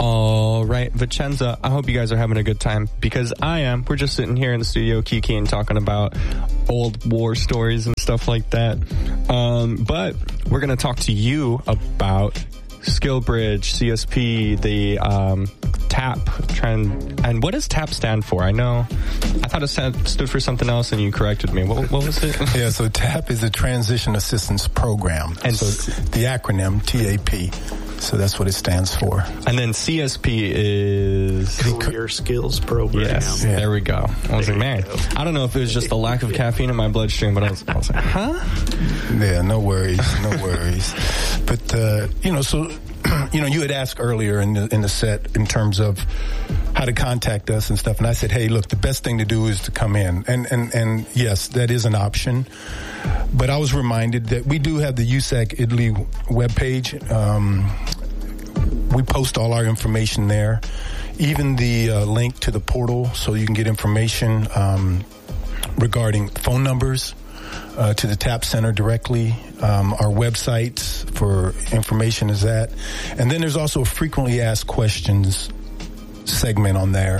All right, Vicenza, I hope you guys are having a good time, because I am. We're just sitting here in the studio kikiing, talking about old war stories and stuff like that. But we're going to talk to you about SkillBridge, CSP, the TAP trend. And what does TAP stand for? I thought it stood for something else, and you corrected me. What was it? Yeah, so TAP is a Transition Assistance Program. And so the acronym, TAP. So that's what it stands for. And then CSP is Career Skills Program. Yes, yeah. There we go. I was like, man, I don't know if it was just the lack of caffeine in my bloodstream, but I was like, huh? Yeah, no worries. But, so, you had asked earlier in the set in terms of how to contact us and stuff. And I said, hey, look, the best thing to do is to come in. And yes, that is an option. But I was reminded that we do have the USAC Italy webpage. We post all our information there, even the link to the portal, so you can get information regarding phone numbers to the TAP Center directly. Our website for information is that. And then there's also a frequently asked questions segment on there,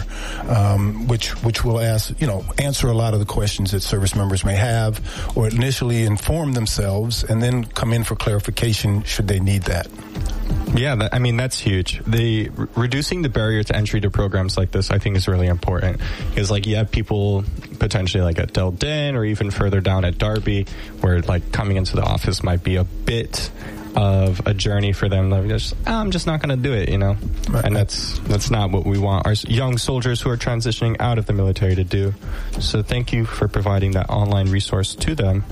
which will answer a lot of the questions that service members may have, or initially inform themselves and then come in for clarification should they need that. Yeah, that's huge. Reducing the barrier to entry to programs like this, I think, is really important. Because, you have people potentially at Del Din or even further down at Darby, where coming into the office might be a bit of a journey for them. I'm just not going to do it, Right. And that's not what we want our young soldiers who are transitioning out of the military to do. So thank you for providing that online resource to them.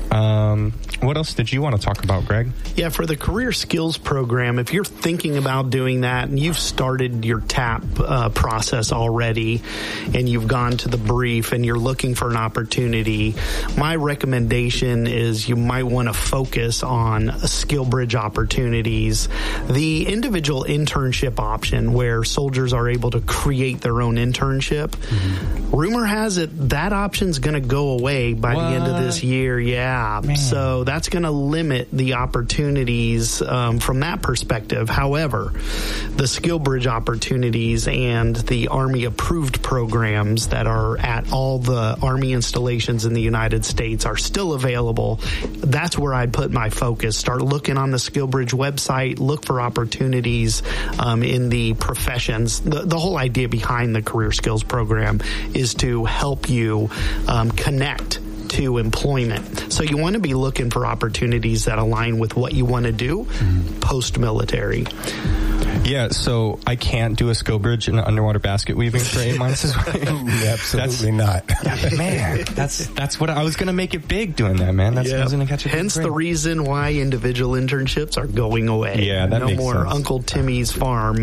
What else did you want to talk about, Greg? Yeah, for the Career Skills Program, if you're thinking about doing that and you've started your TAP process already and you've gone to the brief and you're looking for an opportunity, my recommendation is you might want to focus on SkillBridge opportunities. The individual internship option where soldiers are able to create their own internship, rumor has it that option's going to go away by the end of this year. Yeah. Man. So that's going to limit the opportunities from that perspective. However, the SkillBridge opportunities and the Army approved programs that are at all the Army installations in the United States are still available. That's where I'd put my focus. Start looking on the SkillBridge website, look for opportunities in the professions. The whole idea behind the Career Skills Program is to help you connect to employment. So you want to be looking for opportunities that align with what you want to do post-military. Yeah, so I can't do a SkillBridge in underwater basket weaving for 8 months. Absolutely not. Man, that's what I was going to make it big doing that, man. I was going to catch it. Hence the reason why individual internships are going away. Yeah, that makes more sense. Uncle Timmy's farm.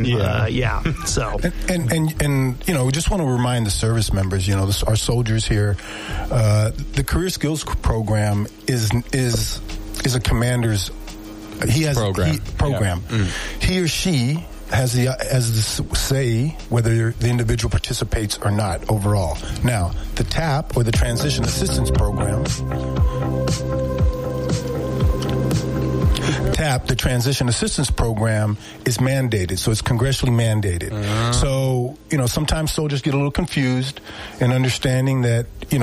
So and we just want to remind the service members, our soldiers here, the Career Skills Program is a commander's. He has program. Yeah. He or she has the say whether the individual participates or not overall. Now, the TAP, or the Transition Assistance Program, TAP, the Transition Assistance Program, is mandated, so it's congressionally mandated. So, sometimes soldiers get a little confused in understanding that, the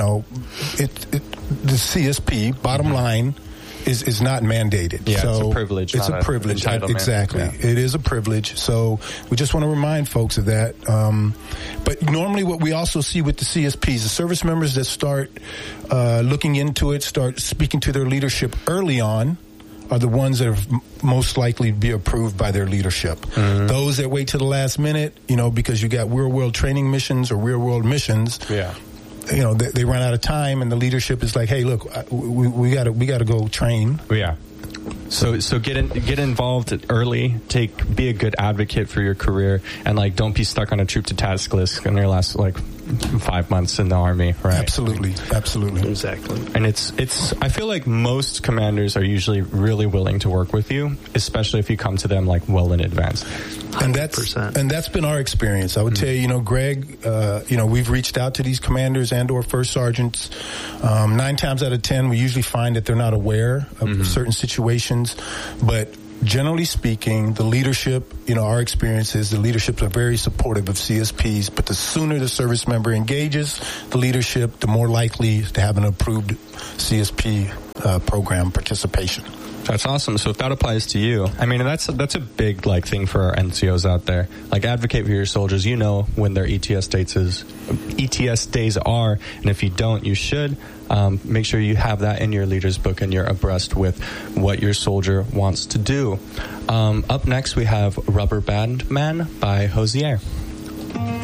CSP, bottom line, is not mandated. Yeah, so it's a privilege. It's a privilege. Exactly. Yeah. It is a privilege. So we just want to remind folks of that. But normally what we also see with the CSPs, the service members that start looking into it, start speaking to their leadership early on, are the ones that are most likely to be approved by their leadership. Those that wait to the last minute, because you got real-world training missions or real-world missions. Yeah. They run out of time, and the leadership is like, "Hey, look, we got to go train." Yeah. So get involved early. Be a good advocate for your career, and don't be stuck on a troop to task list in your last 5 months in the Army, right? Absolutely. Exactly. And it's. I feel like most commanders are usually really willing to work with you, especially if you come to them well in advance. And that's been our experience. I would tell you, Greg, we've reached out to these commanders and or first sergeants. 9 times out of 10, we usually find that they're not aware of certain situations, but generally speaking, the leadership, our experience is the leaderships are very supportive of CSPs, but the sooner the service member engages the leadership, the more likely to have an approved CSP program participation. That's awesome. So if that applies to you, I mean, that's a big thing for our NCOs out there. Advocate for your soldiers. When their ETS days are, and if you don't, you should. Make sure you have that in your leader's book and you're abreast with what your soldier wants to do. Up next, we have Rubber Band Man by Hozier.